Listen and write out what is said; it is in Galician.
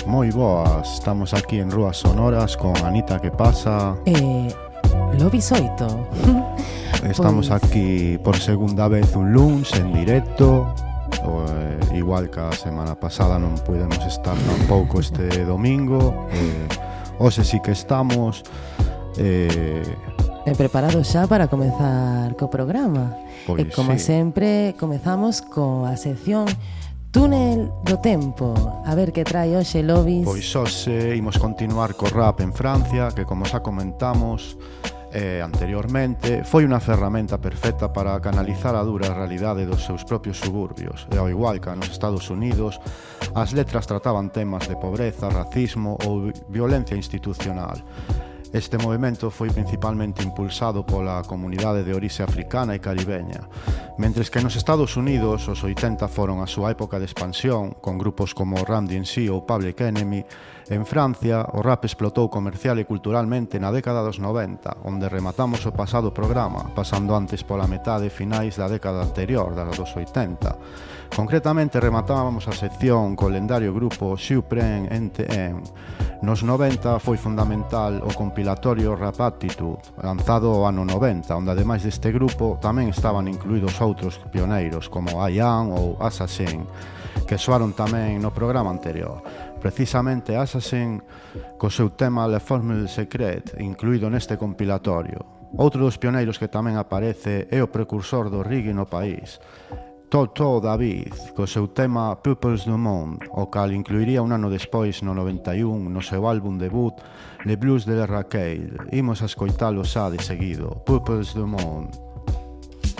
moi boas. Estamos aquí en Rúas Sonoras con Anita, que pasa? Lobi Soito. Estamos aquí por segunda vez un luns en directo. Igual que a semana pasada non pudemos estar tampouco este domingo. Hoxe sí que estamos preparados xa para comezar co programa. Pois e como sí. sempre, comezamos coa sección Túnel do Tempo. A ver que trae hoxe, Lobis. Pois hoxe imos continuar co rap en Francia, que como xa comentamos anteriormente, foi unha ferramenta perfecta para canalizar a dura realidade dos seus propios suburbios. E ao igual que nos Estados Unidos, as letras trataban temas de pobreza, racismo ou violencia institucional. Este movimento foi principalmente impulsado pola comunidade de orixe africana e caribeña, mentres que nos Estados Unidos os 80 foron a súa época de expansión, con grupos como Run DMC ou Public Enemy. En Francia, o rap explotou comercial e culturalmente na década dos 90, onde rematamos o pasado programa, pasando antes pola metade finais da década anterior, da dos 80. Concretamente, rematábamos a sección co lendario grupo Supreme NTM. Nos 90 foi fundamental o compilatorio Rap Attitude, lanzado o ano 90, onde ademais deste grupo tamén estaban incluídos outros pioneiros como I.Am ou Assassin, que soaron tamén no programa anterior. Precisamente Assassin co seu tema Le Formule Secret, incluído neste compilatorio. Outro dos pioneiros que tamén aparece é o precursor do reggae no país, Toto David, co seu tema Pupils du Monde, o cal incluiría un ano despois, no 91, no seu álbum debut Le Blues de la Raquel. Imos a escoitalo xa de seguido, Pupils du Monde.